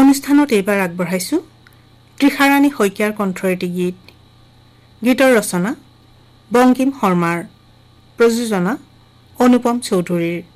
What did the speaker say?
অনুষ্ঠানত এইবাৰ আগবঢ়াইছো ত্ৰিশাৰাণী শইকীয়াৰ কণ্ঠৰ এটি গীত। গীতৰ ৰচনা বংকিম শৰ্মাৰ, প্ৰযোজনা অনুপম চৌধুৰীৰ।